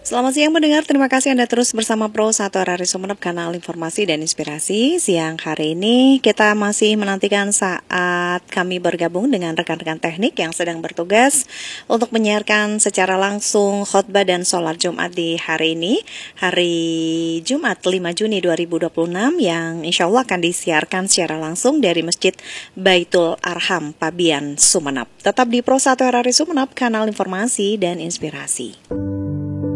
Selamat siang pendengar, terima kasih Anda terus bersama Pro 1 RRI Sumeneb, kanal informasi dan inspirasi. Siang hari ini kita masih menantikan saat kami bergabung dengan rekan-rekan teknik yang sedang bertugas untuk menyiarkan secara langsung khotbah dan sholat Jumat di hari ini, hari Jumat 5 Juni 2026 yang insya Allah akan disiarkan secara langsung dari Masjid Baitul Arham, Pabian, Sumeneb. Tetap di Pro 1 RRI Sumeneb, kanal informasi dan inspirasi.